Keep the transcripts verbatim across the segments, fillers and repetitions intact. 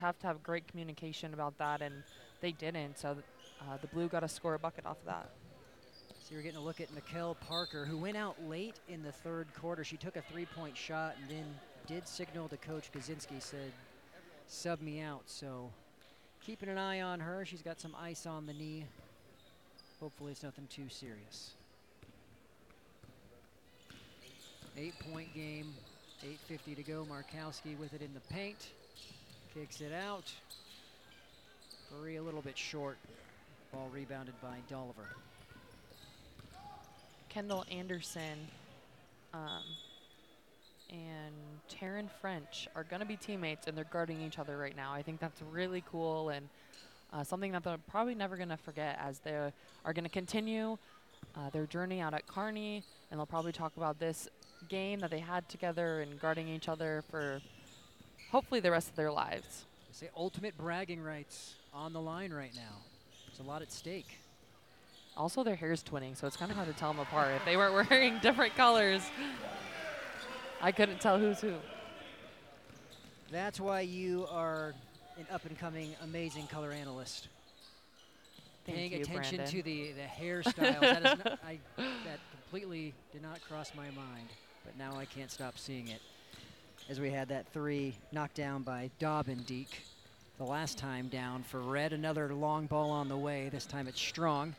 have to have great communication about that, and they didn't. So uh, the blue got to score a bucket off of that. So you're getting a look at Mikkel Parker, who went out late in the third quarter. She took a three-point shot and then did signal to Coach Kaczynski, said, sub me out. So keeping an eye on her. She's got some ice on the knee. Hopefully it's nothing too serious. Eight-point game, eight fifty to go. Markowski with it in the paint. Kicks it out. Bree a little bit short. Ball rebounded by Dolliver. Kendall Anderson um, and Taryn French are going to be teammates, and they're guarding each other right now. I think that's really cool, and uh, something that they're probably never going to forget as they are going to continue uh, their journey out at Kearney, and they'll probably talk about this game that they had together and guarding each other for hopefully the rest of their lives. They say ultimate bragging rights on the line right now. There's a lot at stake. Also, their hair's twinning, so it's kind of hard to tell them apart. If they weren't wearing different colors, I couldn't tell who's who. That's why you are an up-and-coming, amazing color analyst. Thank Paying you, attention Brandon. to the, the hairstyles. that, is not, I, that completely did not cross my mind, but now I can't stop seeing it. As we had that three knocked down by Dobbendeek. The last time down for Red. Another long ball on the way. This time it's Strong.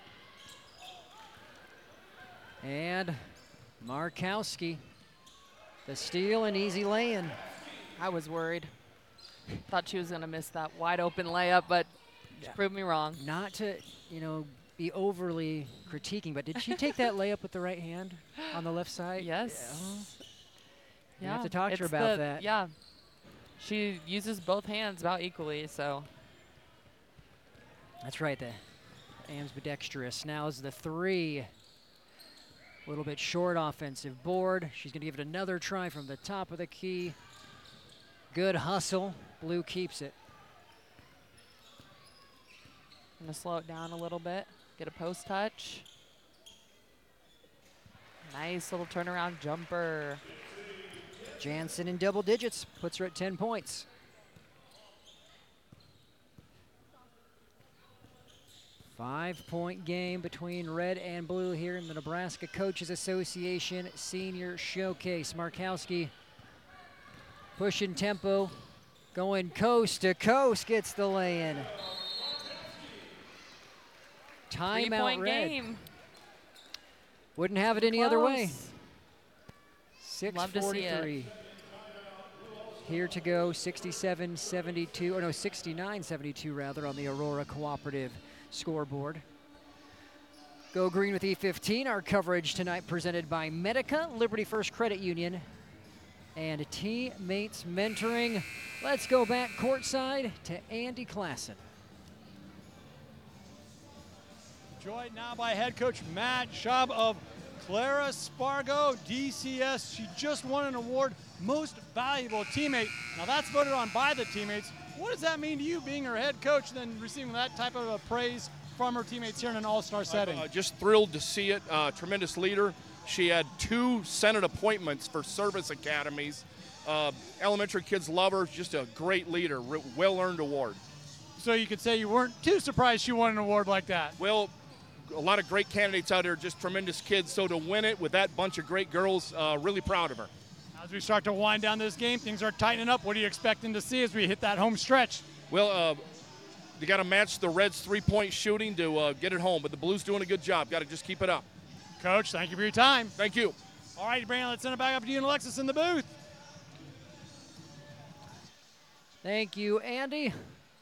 And Markowski, the steal and easy lay-in. I was worried. Thought she was going to miss that wide open layup, but she Yeah. proved me wrong. Not to, you know, be overly critiquing, but did she take that layup with the right hand on the left side? Yes. Yeah. Yeah. You have to talk to her it's about the- that. Yeah. She uses both hands about equally, so. That's right, the ambidextrous. Now is the three. A little bit short offensive board. She's going to give it another try from the top of the key. Good hustle. Blue keeps it. I'm going to slow it down a little bit, get a post touch. Nice little turnaround jumper. Jansen in double digits, puts her at ten points. Five-point game between red and blue here in the Nebraska Coaches Association Senior Showcase. Markowski pushing tempo, going coast to coast, gets the lay-in. Timeout Three-point red. game. Wouldn't have it any other way. Close. six Love to see it. forty-three. Here to go, sixty-seven seventy-two, or no, sixty-nine seventy-two rather, on the Aurora Cooperative scoreboard. Go green with E fifteen. Our coverage tonight presented by Medica, Liberty First Credit Union, and Teammates Mentoring. Let's go back courtside to Andy Klassen. Joined now by head coach Matt Schaub of Clara Spargo D C S. She just won an award, Most Valuable Teammate. Now that's voted on by the teammates. What does that mean to you, being her head coach, and then receiving that type of a praise from her teammates here in an all-star setting? Uh, just thrilled to see it. Uh, tremendous leader. She had two Senate appointments for service academies. Uh, elementary kids love her. Just a great leader. Re- well-earned award. So you could say you weren't too surprised she won an award like that. Well, a lot of great candidates out there, just tremendous kids. So to win it with that bunch of great girls, uh, really proud of her. As we start to wind down this game, things are tightening up. What are you expecting to see as we hit that home stretch? Well, uh, you got to match the Reds' three-point shooting to uh, get it home, but the Blues doing a good job. Got to just keep it up. Coach, thank you for your time. Thank you. All right, Brandon, let's send it back up to you and Alexis in the booth. Thank you, Andy.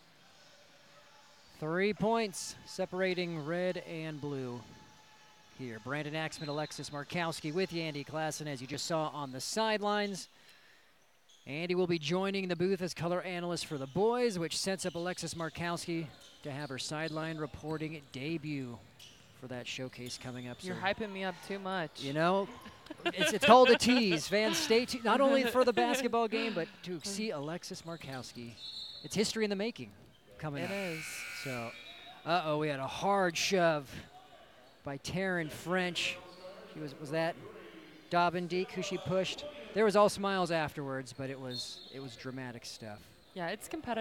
Three points separating red and blue here. Brandon Axman, Alexis Markowski with you, Andy Klassen, as you just saw on the sidelines. Andy will be joining the booth as color analyst for the boys, which sets up Alexis Markowski to have her sideline reporting debut for that showcase coming up. You're So, hyping me up too much. you know, it's, it's called a tease. Fans, stay tuned, not only for the basketball game, but to see Alexis Markowski. It's history in the making coming It up. is. So, uh-oh, we had a hard shove by Taryn French. She was, was that Dobbendeek who she pushed? There was all smiles afterwards, but it was, it was dramatic stuff. Yeah, it's competitive.